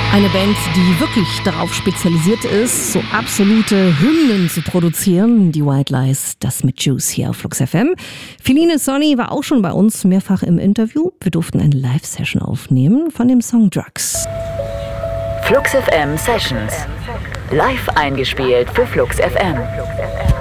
Eine Band, die wirklich darauf spezialisiert ist, so absolute Hymnen zu produzieren. Die White Lies, das mit Juice hier auf Flux FM. Feline Sonny war auch schon bei uns mehrfach im Interview. Wir durften eine Live-Session aufnehmen von dem Song Drugs. Flux FM Sessions. Live eingespielt für Flux FM.